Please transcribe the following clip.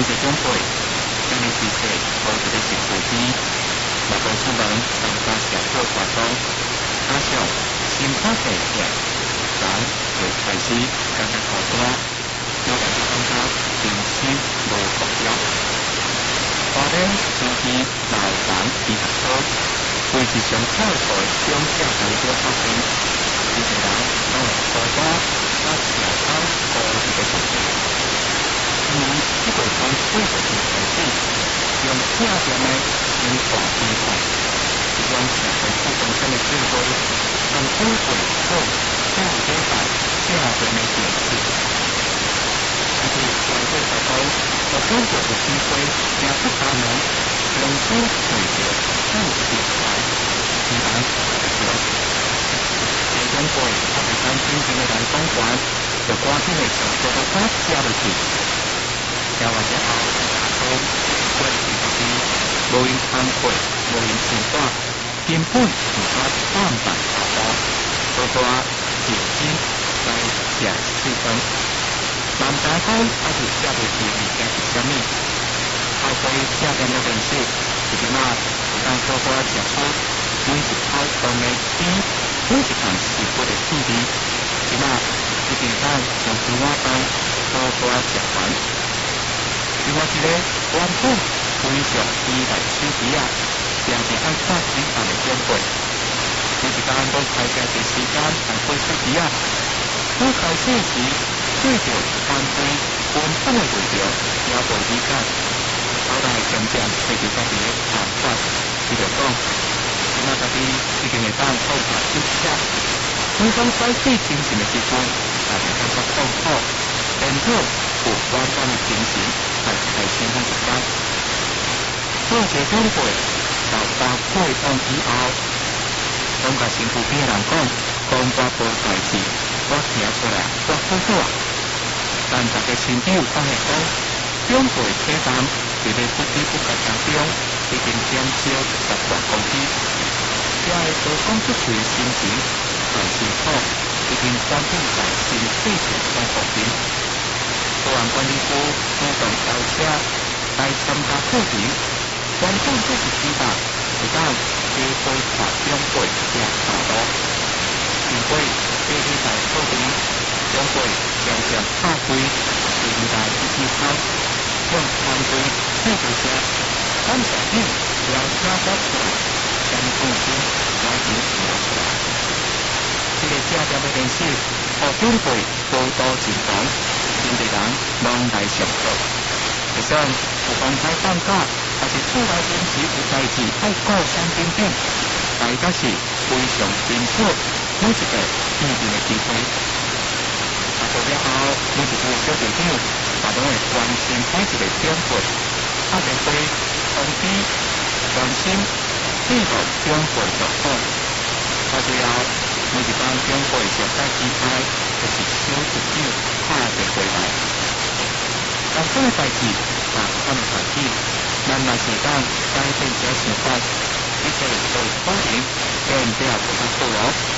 谢长辈，今日时节无一个是父边，若无出门，参加社会活动，加上身体体贴，人就开始感觉孤单，有大家感觉人生无目标。当然，自己老人医学科为一项跳槽中下大小发现，有些人拢会孤单，甲社会孤立的状态。因为这个从20岁开始，用正常的生活姿态，这种社会不动产的智慧，从社会后下礼拜正常的电视，但是社会活动有工作的机会，也不可能永久会着正常化，自然会消失。这种会他会当真正的人讲完，就赶紧的从这个发写落去。听完之后，大家过自己无用工课，无用生活，根本无法办办好好，多多认真来吃水饭。难知讲还是写袂出物件是啥物，透过写点的认识，即嘛有当多多食出每一口饭的甜，每一项食物的趣味，即嘛一定当从猪仔饭多多食完。另外一个原本非常依赖手机啊，常常爱看平板的长辈，有一天都开车的时间来看手机啊，刚开始时对着反对原本的内容也无理解，后来渐渐会就家己的看法，伊就讲，今仔家己已经会当靠查手写，每当开始精神的时阵，也会感觉痛苦，然后有完全的精神。来先看一间，做一个长辈，到8岁当以后，拢甲身躯边的人讲，讲我无代志，我行出来，我好好啊。但大家亲友讲会讲，长辈体重伫咧不知不觉当中，已经减少10多公斤，也会多讲出嘴的心情，但辛苦已经转变在身体上生活中。保安管理处主动邀请来参加课程，原本就是希望会当加倍带长辈行道路。结果第2代课程，长辈渐渐拍开现代的思考，用团队配合下，咱小弟要挑发出来，将重心完全拿出来。这个正常的练习，互长辈高度认同。真侪人拢来上课，就算有公开放假，还是厝内临时有代志要顾身边等，大家是非常珍惜每一个见面的机会。到了后，每一个小队长，也拢会关心每一个长辈，打电话通知、关心、记录长辈状况。到最后，每一班长辈上台期待，就是小队长拍电话来。但这个代志也不能快点，咱若是当改变这想法，一切都可能变得不错哦。